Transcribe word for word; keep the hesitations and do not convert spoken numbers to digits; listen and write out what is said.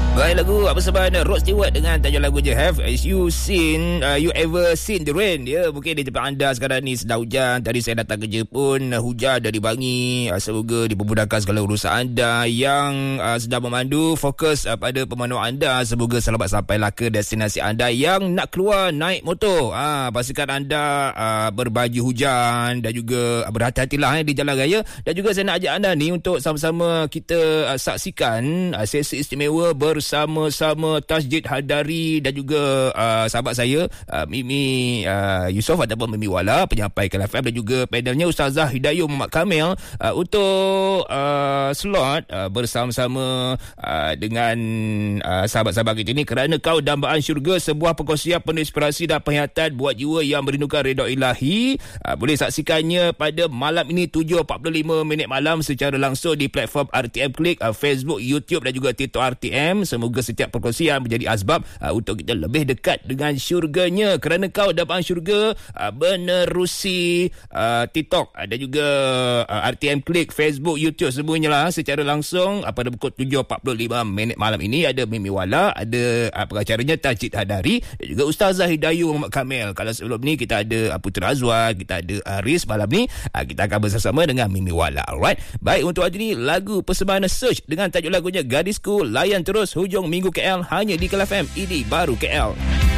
Baik, lagu apa sebab Rod Stewart dengan tajuk lagu je Have You Seen uh, You Ever Seen The Rain. Ya, mungkin di tempat anda sekarang ni sedang hujan. Tadi saya datang kerja pun uh, hujan dari Bangi. uh, Semoga dipermudahkan segala urusan anda yang uh, sedang memandu. Fokus uh, pada pemanduan anda. Semoga selamat sampailah ke destinasi anda. Yang nak keluar naik motor, uh, pastikan anda uh, berbaju hujan dan juga uh, berhati-hatilah eh, di jalan raya. Dan juga saya nak ajak anda ni untuk sama-sama kita uh, saksikan uh, sesi istimewa bersama-sama Tasjid Hadari dan juga uh, sahabat saya uh, Mimi uh, Yusof ataupun Mimi Wala, penyampai K L F M, dan juga panelnya Ustazah Hidayah Muhammad Kamil uh, untuk uh, slot uh, bersama-sama uh, dengan uh, sahabat-sahabat kita ini. Kerana Kau Dambaan Syurga, sebuah perkongsian penuh inspirasi dan penghayatan buat jiwa yang merindukan redha ilahi. Uh, boleh saksikannya pada malam ini tujuh empat puluh lima minit malam secara langsung di platform R T M Klik, uh, Facebook, YouTube dan juga TikTok R T M. Semoga setiap perkongsian menjadi asbab uh, untuk kita lebih dekat dengan syurganya. Kerana Kau Dambaan Syurga uh, menerusi uh, TikTok uh, dan juga uh, R T M Klik, Facebook, YouTube, semuanya lah secara langsung uh, pada pukul tujuh empat puluh lima minit malam ini. Ada Mimi Wala, ada uh, pengacaranya Tasjid Hadari dan juga Ustazah Hidayah Muhammad Kamil. Kalau sebelum ni kita ada uh, Putra Azwan, kita ada Aris. Malam ni uh, kita akan bersama dengan Mimi Wala. Alright. Baik, untuk hari ni lagu persembahan Search dengan tajuk lagunya Gadisku. Layan terus hujung minggu K L hanya di K L F M. Ini baru K L.